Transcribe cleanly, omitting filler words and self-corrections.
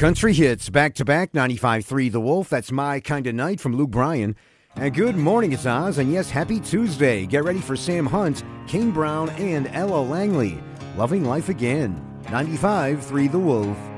Country hits back-to-back, 95.3 The Wolf. That's My Kind of Night from Luke Bryan. And good morning, it's Oz, and yes, happy Tuesday. Get ready for Sam Hunt, Kane Brown, and Ella Langley. Loving Life Again, 95.3 The Wolf.